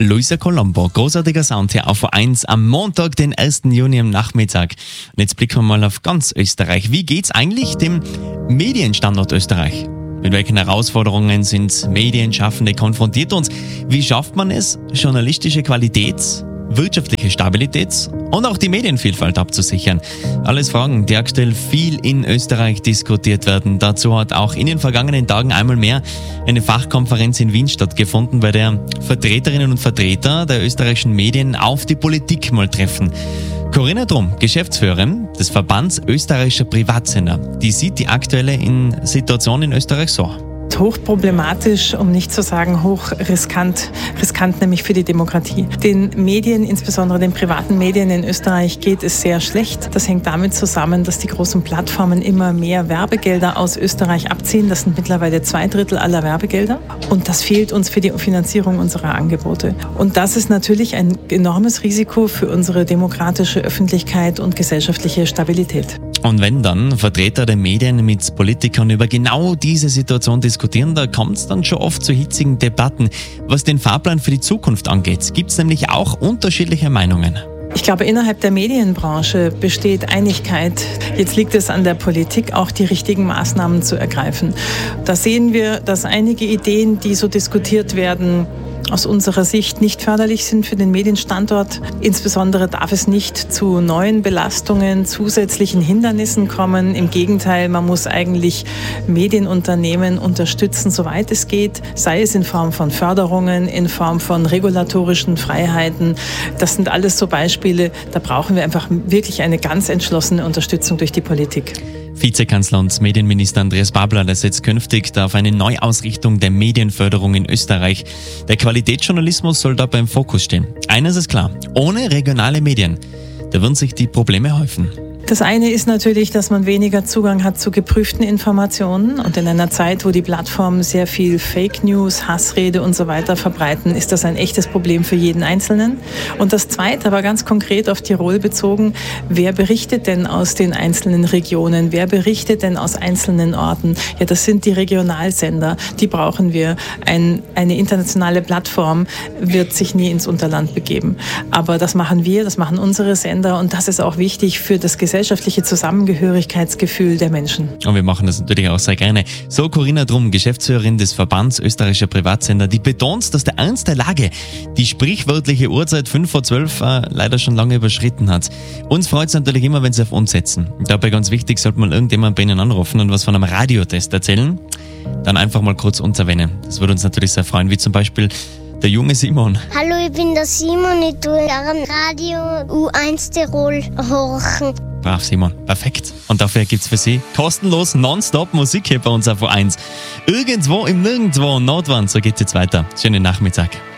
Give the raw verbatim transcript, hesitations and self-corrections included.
Luisa Colombo, großartiger Sound hier auf V eins am Montag, den ersten Juni am Nachmittag. Und jetzt blicken wir mal auf ganz Österreich. Wie geht's eigentlich dem Medienstandort Österreich? Mit welchen Herausforderungen sind Medienschaffende konfrontiert und wie schafft man es, journalistische Qualität, wirtschaftliche Stabilität und auch die Medienvielfalt abzusichern? Alles Fragen, die aktuell viel in Österreich diskutiert werden. Dazu hat auch in den vergangenen Tagen einmal mehr eine Fachkonferenz in Wien stattgefunden, bei der Vertreterinnen und Vertreter der österreichischen Medien auf die Politik mal treffen. Corinna Drum, Geschäftsführerin des Verbands österreichischer Privatsender, die sieht die aktuelle Situation in Österreich so. Hochproblematisch, um nicht zu sagen hochriskant, riskant nämlich für die Demokratie. Den Medien, insbesondere den privaten Medien in Österreich, geht es sehr schlecht. Das hängt damit zusammen, dass die großen Plattformen immer mehr Werbegelder aus Österreich abziehen. Das sind mittlerweile zwei Drittel aller Werbegelder. Und das fehlt uns für die Finanzierung unserer Angebote. Und das ist natürlich ein enormes Risiko für unsere demokratische Öffentlichkeit und gesellschaftliche Stabilität. Und wenn dann Vertreter der Medien mit Politikern über genau diese Situation diskutieren, da kommt es dann schon oft zu hitzigen Debatten. Was den Fahrplan für die Zukunft angeht, gibt es nämlich auch unterschiedliche Meinungen. Ich glaube, innerhalb der Medienbranche besteht Einigkeit. Jetzt liegt es an der Politik, auch die richtigen Maßnahmen zu ergreifen. Da sehen wir, dass einige Ideen, die so diskutiert werden, aus unserer Sicht nicht förderlich sind für den Medienstandort. Insbesondere darf es nicht zu neuen Belastungen, zusätzlichen Hindernissen kommen. Im Gegenteil, man muss eigentlich Medienunternehmen unterstützen, soweit es geht, sei es in Form von Förderungen, in Form von regulatorischen Freiheiten. Das sind alles so Beispiele, da brauchen wir einfach wirklich eine ganz entschlossene Unterstützung durch die Politik. Vizekanzler und Medienminister Andreas Babler, der setzt künftig auf eine Neuausrichtung der Medienförderung in Österreich. Der Qualitätsjournalismus soll dabei im Fokus stehen. Eines ist klar, ohne regionale Medien, da würden sich die Probleme häufen. Das eine ist natürlich, dass man weniger Zugang hat zu geprüften Informationen. Und in einer Zeit, wo die Plattformen sehr viel Fake News, Hassrede und so weiter verbreiten, ist das ein echtes Problem für jeden Einzelnen. Und das Zweite, aber ganz konkret auf Tirol bezogen, wer berichtet denn aus den einzelnen Regionen? Wer berichtet denn aus einzelnen Orten? Ja, das sind die Regionalsender. Die brauchen wir. Ein, eine internationale Plattform wird sich nie ins Unterland begeben. Aber das machen wir, das machen unsere Sender. Und das ist auch wichtig für das Gesellschaftliche gesellschaftliche Zusammengehörigkeitsgefühl der Menschen. Und wir machen das natürlich auch sehr gerne. So Corinna Drum, Geschäftsführerin des Verbands österreichischer Privatsender, die betont, dass der Ernst der Lage die sprichwörtliche Uhrzeit fünf vor zwölf äh, leider schon lange überschritten hat. Uns freut es natürlich immer, wenn sie auf uns setzen. Dabei ganz wichtig, sollte mal irgendjemand bei Ihnen anrufen und was von einem Radiotest erzählen, dann einfach mal kurz uns erwähnen. Das würde uns natürlich sehr freuen, wie zum Beispiel der junge Simon. Hallo, ich bin der Simon, ich tue gerne Radio U eins Tirol horchen. Brav, Simon. Perfekt. Und dafür gibt's für Sie kostenlos nonstop Musik hier bei uns auf V eins. Irgendwo im Nirgendwo und Nordwand, so geht's jetzt weiter. Schönen Nachmittag.